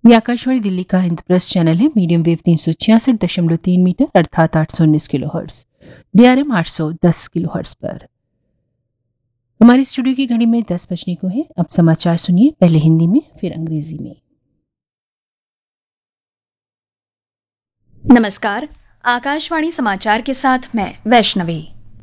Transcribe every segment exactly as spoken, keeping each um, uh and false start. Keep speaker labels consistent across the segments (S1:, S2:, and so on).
S1: ये आकाशवाणी दिल्ली का इंद्रप्रस्थ चैनल है। मीडियम वेव तीन सौ छियासठ दशमलव तीन मीटर अर्थात आठ सौ उन्नीस किलो हर्ट्स, डीआरएम आठ सौ दस किलो हर्ट्स पर। हमारी स्टूडियो की घड़ी में दस बजने को है। अब समाचार सुनिए, पहले हिंदी में फिर अंग्रेजी में।
S2: नमस्कार, आकाशवाणी समाचार के साथ मैं वैष्णवी।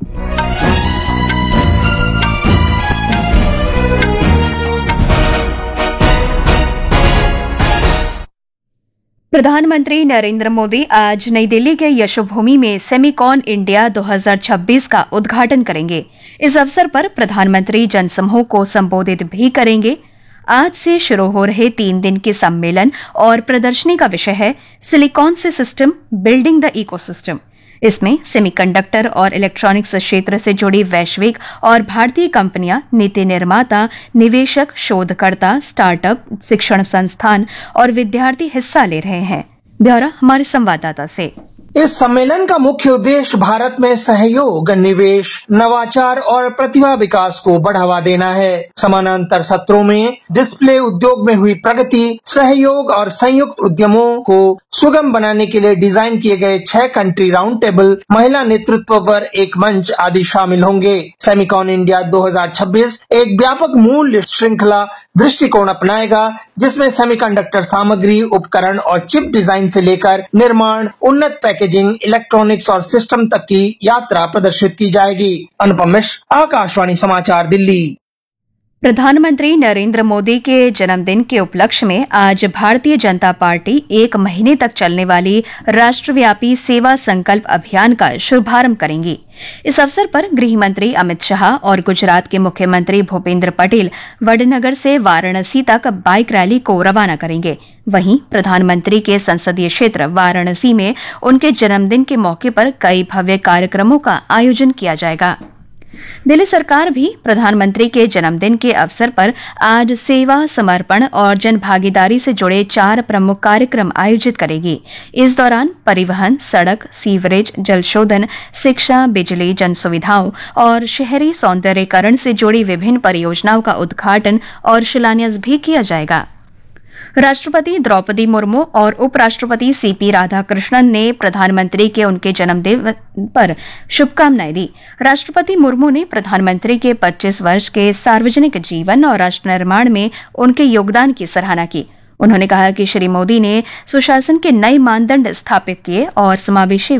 S2: प्रधानमंत्री नरेंद्र मोदी आज नई दिल्ली के यशोभूमि में सेमिकॉन इंडिया दो हज़ार छब्बीस का उद्घाटन करेंगे। इस अवसर पर प्रधानमंत्री जनसमूह को संबोधित भी करेंगे। आज से शुरू हो रहे तीन दिन के सम्मेलन और प्रदर्शनी का विषय है सिलिकॉन से सिस्टम बिल्डिंग द इकोसिस्टम। इसमें सेमीकंडक्टर और इलेक्ट्रॉनिक्स क्षेत्र से जुड़ी वैश्विक और भारतीय कंपनियां, नीति निर्माता, निवेशक, शोधकर्ता, स्टार्टअप, शिक्षण संस्थान और विद्यार्थी हिस्सा ले रहे हैं। ब्यौरा हमारे संवाददाता से।
S3: इस सम्मेलन का मुख्य उद्देश्य भारत में सहयोग, निवेश, नवाचार और प्रतिभा विकास को बढ़ावा देना है। समानांतर सत्रों में डिस्प्ले उद्योग में हुई प्रगति, सहयोग और संयुक्त उद्यमों को सुगम बनाने के लिए डिजाइन किए गए छह कंट्री राउंड टेबल, महिला नेतृत्व पर एक मंच आदि शामिल होंगे। सेमिकॉन इंडिया दो हज़ार छब्बीस एक व्यापक मूल्य श्रृंखला दृष्टिकोण अपनाएगा, जिसमें सेमीकंडक्टर सामग्री, उपकरण और चिप डिजाइन से लेकर निर्माण, उन्नत पैकेजिंग, इलेक्ट्रॉनिक्स और सिस्टम तक की यात्रा प्रदर्शित की जाएगी। अनुपम मिश्र, आकाशवाणी समाचार, दिल्ली।
S2: प्रधानमंत्री नरेंद्र मोदी के जन्मदिन के उपलक्ष्य में आज भारतीय जनता पार्टी एक महीने तक चलने वाली राष्ट्रव्यापी सेवा संकल्प अभियान का शुभारंभ करेंगी। इस अवसर पर गृह मंत्री अमित शाह और गुजरात के मुख्यमंत्री भूपेंद्र पटेल वडनगर से वाराणसी तक बाइक रैली को रवाना करेंगे। वहीं प्रधानमंत्री के संसदीय क्षेत्र वाराणसी में उनके जन्मदिन के मौके पर कई भव्य कार्यक्रमों का आयोजन किया जाएगा। दिल्ली सरकार भी प्रधानमंत्री के जन्मदिन के अवसर पर आज सेवा, समर्पण और जनभागीदारी से जुड़े चार प्रमुख कार्यक्रम आयोजित करेगी। इस दौरान परिवहन, सड़क, सीवरेज, जल शोधन, शिक्षा, बिजली, जन सुविधाओं और शहरी सौंदर्यीकरण से जुड़ी विभिन्न परियोजनाओं का उद्घाटन और शिलान्यास भी किया जाएगा। राष्ट्रपति द्रौपदी मुर्मू और उपराष्ट्रपति सीपी राधाकृष्णन ने प्रधानमंत्री के उनके जन्मदिन पर शुभकामनाएं दी। राष्ट्रपति मुर्मू ने प्रधानमंत्री के पच्चीस वर्ष के सार्वजनिक जीवन और राष्ट्र निर्माण में उनके योगदान की सराहना की। उन्होंने कहा कि श्री मोदी ने सुशासन के नए मानदंड स्थापित किए और समावेशी